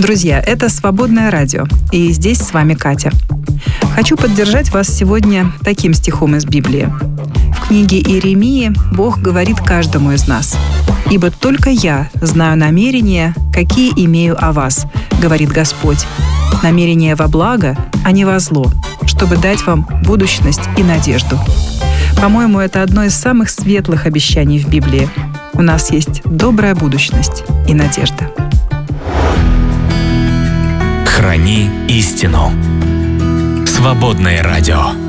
Друзья, это «Свободное радио», и здесь с вами Катя. Хочу поддержать вас сегодня таким стихом из Библии. В книге Иеремии Бог говорит каждому из нас: «Ибо только я знаю намерения, какие имею о вас, говорит Господь, намерения во благо, а не во зло, чтобы дать вам будущность и надежду». По-моему, это одно из самых светлых обещаний в Библии. У нас есть добрая будущность и надежда. Храни истину. Свободное радио.